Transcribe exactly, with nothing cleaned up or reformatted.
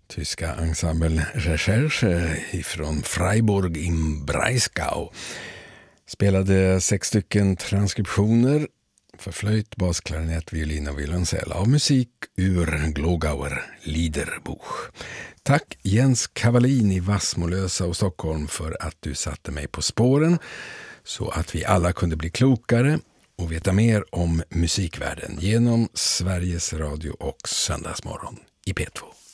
Tyska ensemble Recherche ifrån Freiburg im Breisgau spelade sex stycken transkriptioner för flöjt, bas, klarinett, violin och violoncell av musik ur Glogauer Liederbuch. Tack Jens Cavallin i Vassmolösa och Stockholm för att du satte mig på spåren så att vi alla kunde bli klokare och veta mer om musikvärlden genom Sveriges Radio och Söndagsmorgon i P två.